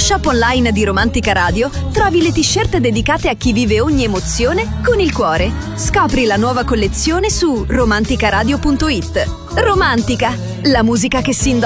shop online di Romantica Radio trovi le t-shirt dedicate a chi vive ogni emozione con il cuore. Scopri la nuova collezione su romanticaradio.it. Romantica, la musica che si indossa.